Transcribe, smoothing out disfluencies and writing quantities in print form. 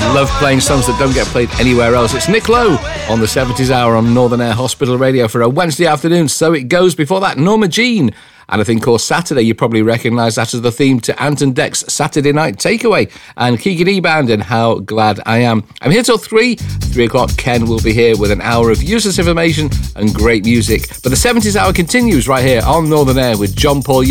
love playing songs that don't get played anywhere else. It's Nick Lowe on the 70s Hour on Northern Air Hospital Radio for a Wednesday afternoon. So it goes. Before that, Norma Jean and a thing called Saturday. You probably recognise that as the theme to Anton Deck's Saturday Night Takeaway, and Keegan E Band and How Glad I Am. I'm here till 3 o'clock. Ken will be here with an hour of useless information and great music. But the 70s Hour continues right here on Northern Air with John Paul